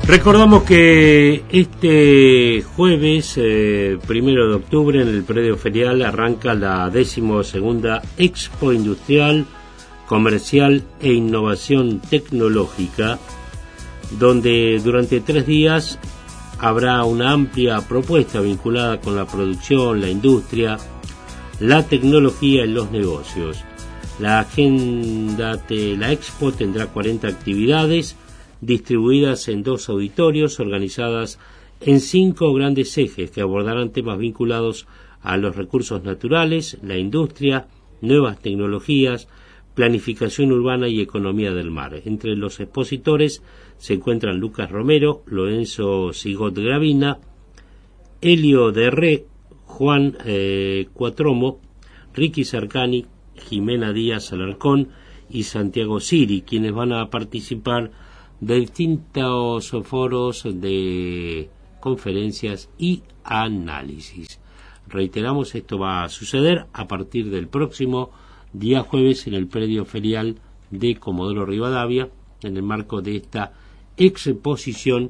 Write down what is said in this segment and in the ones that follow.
Recordamos que este jueves, 1 de octubre, en el predio ferial arranca la 12ª Expo Industrial, Comercial e Innovación Tecnológica, donde durante 3 días habrá una amplia propuesta vinculada con la producción, la industria, la tecnología y los negocios. La agenda de la Expo tendrá 40 actividades distribuidas en 2 auditorios, organizadas en 5 grandes ejes que abordarán temas vinculados a los recursos naturales, la industria, nuevas tecnologías, planificación urbana y economía del mar. Entre los expositores se encuentran Lucas Romero, Lorenzo Sigot Gravina, Elio Derré, Juan Cuatromo, Ricky Sarcani, Jimena Díaz Alarcón y Santiago Siri, quienes van a participar de distintos foros de conferencias y análisis. Reiteramos, esto va a suceder a partir del próximo día jueves en el predio ferial de Comodoro Rivadavia, en el marco de esta exposición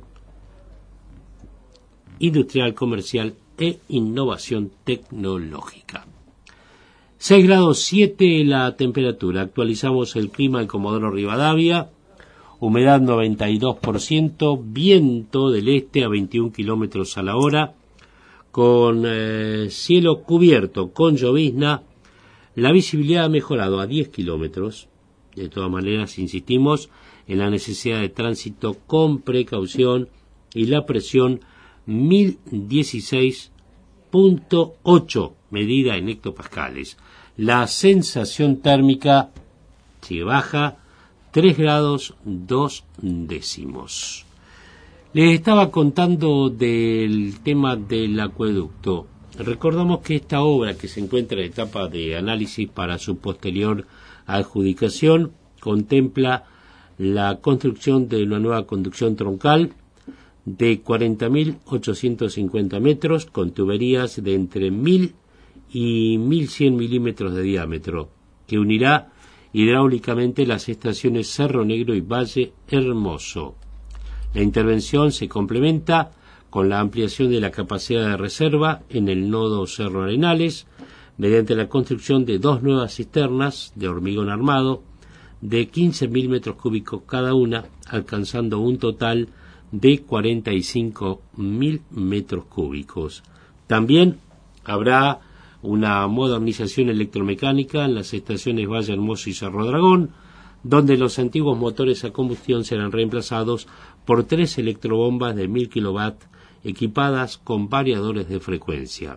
industrial, comercial e innovación tecnológica. 6 grados 7 la temperatura. Actualizamos el clima en Comodoro Rivadavia. Humedad 92%, viento del este a 21 kilómetros a la hora, con cielo cubierto, con llovizna. La visibilidad ha mejorado a 10 kilómetros. De todas maneras, insistimos en la necesidad de tránsito con precaución, y la presión 1016.8, medida en hectopascales. La sensación térmica sigue baja, 3 grados 2 décimos. Les estaba contando del tema del acueducto. Recordamos que esta obra, que se encuentra en etapa de análisis para su posterior adjudicación, contempla la construcción de una nueva conducción troncal de 40.850 metros, con tuberías de entre 1.000 y 1.100 milímetros de diámetro, que unirá hidráulicamente las estaciones Cerro Negro y Valle Hermoso. La intervención se complementa con la ampliación de la capacidad de reserva en el nodo Cerro Arenales, mediante la construcción de 2 nuevas cisternas de hormigón armado de 15.000 metros cúbicos cada una, alcanzando un total de 45.000 metros cúbicos. También habrá una modernización electromecánica en las estaciones Valle Hermoso y Cerro Dragón, donde los antiguos motores a combustión serán reemplazados por 3 electrobombas de 1.000 kW equipadas con variadores de frecuencia.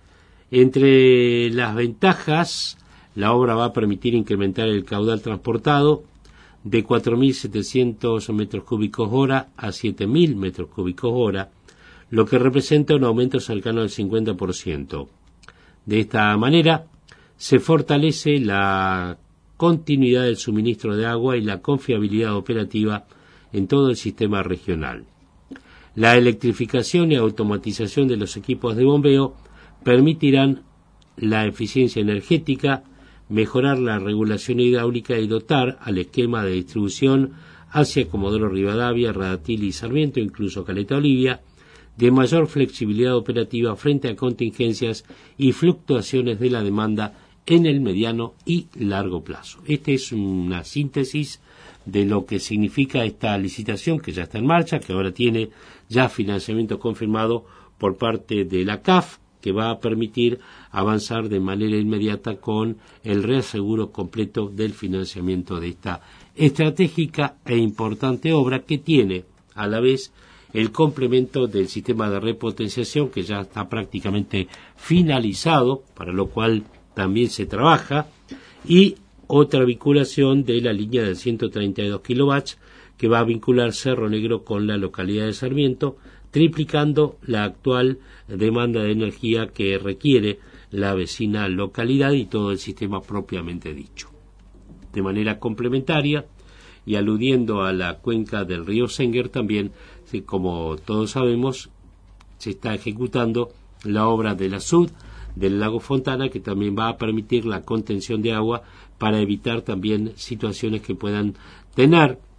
Entre las ventajas, la obra va a permitir incrementar el caudal transportado de 4.700 metros cúbicos hora a 7.000 metros cúbicos hora, lo que representa un aumento cercano al 50%. De esta manera, se fortalece la continuidad del suministro de agua y la confiabilidad operativa en todo el sistema regional. La electrificación y automatización de los equipos de bombeo permitirán la eficiencia energética, mejorar la regulación hidráulica y dotar al esquema de distribución hacia Comodoro Rivadavia, Radatil y Sarmiento, incluso Caleta Olivia, de mayor flexibilidad operativa frente a contingencias y fluctuaciones de la demanda en el mediano y largo plazo. Esta es una síntesis de lo que significa esta licitación, que ya está en marcha, que ahora tiene ya financiamiento confirmado por parte de la CAF, que va a permitir avanzar de manera inmediata con el reaseguro completo del financiamiento de esta estratégica e importante obra, que tiene a la vez el complemento del sistema de repotenciación, que ya está prácticamente finalizado, para lo cual también se trabaja, y otra vinculación de la línea de 132 kilovatios que va a vincular Cerro Negro con la localidad de Sarmiento, triplicando la actual demanda de energía que requiere la vecina localidad y todo el sistema propiamente dicho. De manera complementaria, y aludiendo a la cuenca del río Senguer, también, como todos sabemos, se está ejecutando la obra de la SUD del lago Fontana, que también va a permitir la contención de agua para evitar también situaciones que puedan tener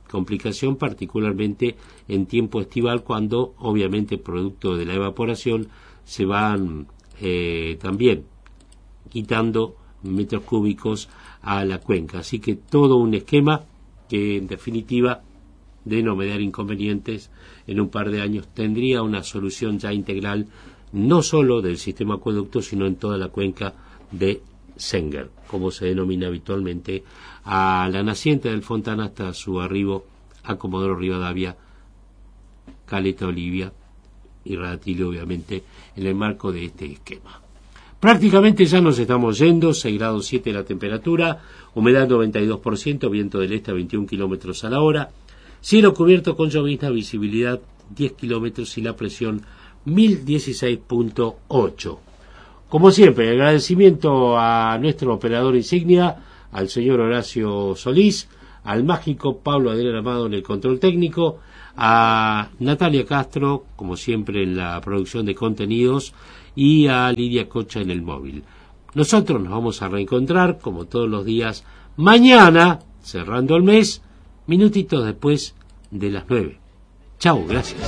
complicación particularmente en tiempo estival, cuando obviamente producto de la evaporación se van también quitando metros cúbicos a la cuenca. Así que todo un esquema que en definitiva, de no mediar inconvenientes, en un par de años tendría una solución ya integral, no solo del sistema acueducto, sino en toda la cuenca de Senguer, como se denomina habitualmente a la naciente del Fontana hasta su arribo a Comodoro Rivadavia, Caleta Olivia y Radatili, obviamente en el marco de este esquema. Prácticamente ya nos estamos yendo. 6 grados 7 la temperatura, humedad 92%, viento del este a 21 kilómetros a la hora, cielo cubierto con llovizna, visibilidad 10 kilómetros y la presión 1016.8. Como siempre, agradecimiento a nuestro operador insignia, al señor Horacio Solís, al mágico Pablo Adrián Amado en el control técnico, a Natalia Castro, como siempre en la producción de contenidos, y a Lidia Cocha en el móvil. Nosotros nos vamos a reencontrar, como todos los días, mañana, cerrando el mes, minutitos después de las 9. Chau, gracias.